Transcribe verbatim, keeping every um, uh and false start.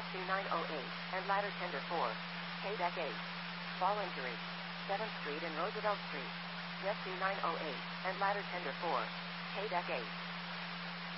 C nine oh eight, and ladder tender four. K-Deck eight. Fall injury. seventh Street and Roosevelt Street. Jet C nine oh eight, and ladder tender four. K-Deck eight.